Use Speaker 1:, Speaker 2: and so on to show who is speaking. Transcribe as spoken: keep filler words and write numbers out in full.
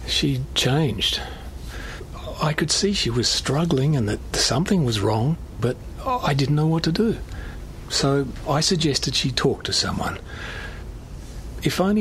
Speaker 1: She changed. I could see she was struggling and that something was wrong, but I didn't know what to do. So I suggested she talk to someone. If only